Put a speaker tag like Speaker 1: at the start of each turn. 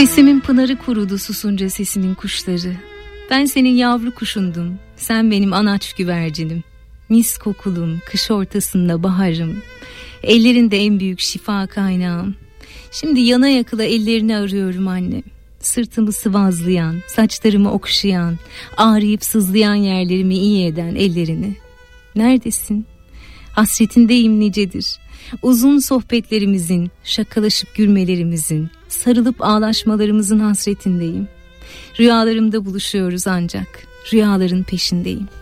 Speaker 1: Sesimin pınarı kurudu susunca sesinin kuşları. Ben senin yavru kuşundum, sen benim anaç güvercinim. Mis kokulum, kış ortasında baharım. Ellerinde en büyük şifa kaynağım. Şimdi yana yakıla ellerini arıyorum anne. Sırtımı sıvazlayan, saçlarımı okşayan, ağrıyıp sızlayan yerlerimi iyi eden ellerini. Neredesin? Hasretindeyim nicedir. Uzun sohbetlerimizin, şakalaşıp gülmelerimizin, sarılıp ağlaşmalarımızın hasretindeyim. Rüyalarımda buluşuyoruz ancak, rüyaların peşindeyim.